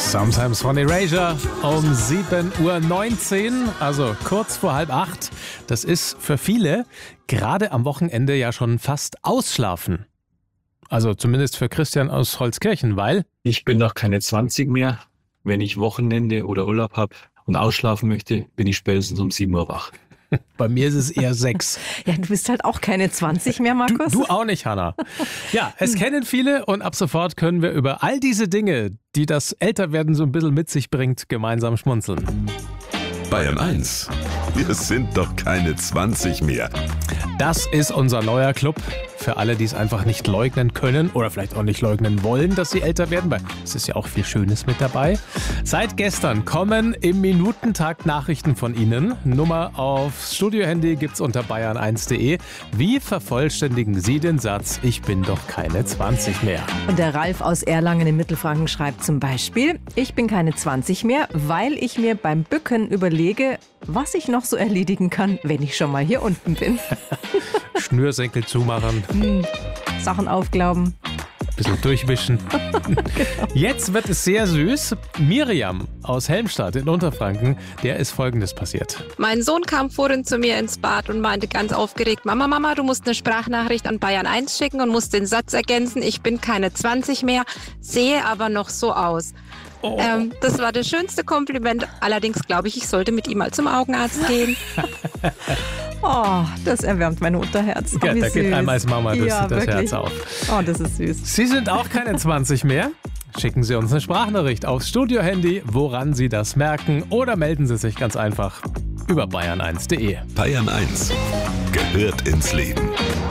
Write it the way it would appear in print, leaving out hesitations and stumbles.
Sometimes von Erasure um 7:19 Uhr, also kurz vor 7:30. Das ist für viele gerade am Wochenende ja schon fast Ausschlafen. Also zumindest für Christian aus Holzkirchen, weil ich bin noch keine 20 mehr. Wenn ich Wochenende oder Urlaub habe und ausschlafen möchte, bin ich spätestens um 7 Uhr wach. Bei mir ist es eher 6. Ja, du bist halt auch keine 20 mehr, Markus. Du auch nicht, Hanna. Ja, es kennen viele und ab sofort können wir über all diese Dinge, die das Älterwerden so ein bisschen mit sich bringt, gemeinsam schmunzeln. Bayern 1. Wir sind doch keine 20 mehr. Das ist unser neuer Club. Für alle, die es einfach nicht leugnen können oder vielleicht auch nicht leugnen wollen, dass sie älter werden, weil es ist ja auch viel Schönes mit dabei. Seit gestern kommen im Minutentakt Nachrichten von Ihnen. Nummer aufs Studiohandy gibt's unter bayern1.de. Wie vervollständigen Sie den Satz, ich bin doch keine 20 mehr? Und der Ralf aus Erlangen in Mittelfranken schreibt zum Beispiel, ich bin keine 20 mehr, weil ich mir beim Bücken überlege, was ich noch so erledigen kann, wenn ich schon mal hier unten bin. Schnürsenkel zumachen. Sachen aufglauben. Bisschen durchwischen. Genau. Jetzt wird es sehr süß. Miriam aus Helmstadt in Unterfranken, der ist Folgendes passiert. Mein Sohn kam vorhin zu mir ins Bad und meinte ganz aufgeregt, Mama, du musst eine Sprachnachricht an Bayern 1 schicken und musst den Satz ergänzen, ich bin keine 20 mehr, sehe aber noch so aus. Oh. Das war das schönste Kompliment. Allerdings glaube ich sollte mit ihm mal zum Augenarzt gehen. Oh, das erwärmt mein Unterherz. Oh, Ja, da geht einmal als Mama das Herz auf. Oh, das ist süß. Sie sind auch keine 20 mehr? Schicken Sie uns eine Sprachnachricht aufs Studiohandy, woran Sie das merken, oder melden Sie sich ganz einfach über bayern1.de. Bayern 1 gehört ins Leben.